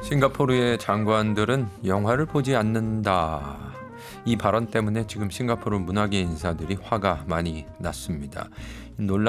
싱가포르의 장관들은 영화를 보지 않는다. 이 발언 때문에 지금 싱가포르 문화계 인사들이 화가 많이 났습니다. 논란